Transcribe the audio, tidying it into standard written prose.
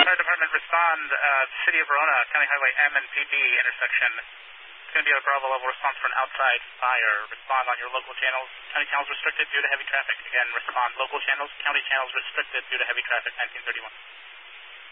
Fire Department, respond, City of Verona, County Highway M and PB intersection. It's going to be a Bravo level response for an outside fire. Respond on your local channels. County channels restricted due to heavy traffic. Again, respond local channels. County channels restricted due to heavy traffic, 1931.